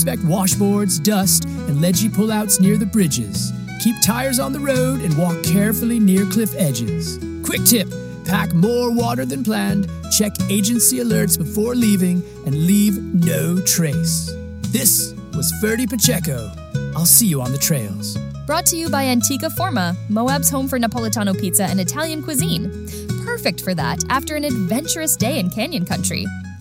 Expect washboards, dust, and ledgy pullouts near the bridges. Keep tires on the road and walk carefully near cliff edges. Quick tip, pack more water than planned, check agency alerts before leaving, and leave no trace. This was Ferdy Pacheco. I'll see you on the trails. Brought to you by Antica Forma, Moab's home for Napolitano pizza and Italian cuisine. Perfect for that after an adventurous day in Canyon Country.